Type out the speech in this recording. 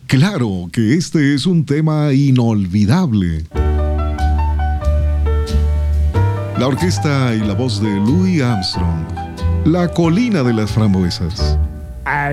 Claro que este es un tema inolvidable. La orquesta y la voz de Louis Armstrong, La colina de las frambuesas.